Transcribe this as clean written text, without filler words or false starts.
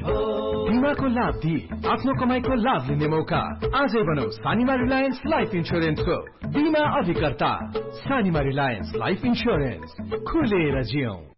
हो बीमाको लाभ दिई आफ्नो कमाईको लाभ लिने मौका आजै बनौ सानीमा रिलायन्स लाइफ इन्स्योरेन्सको बीमा अधिकर्ता सानीमा रिलायन्स लाइफ इन्स्योरेन्स खुलेर जियौं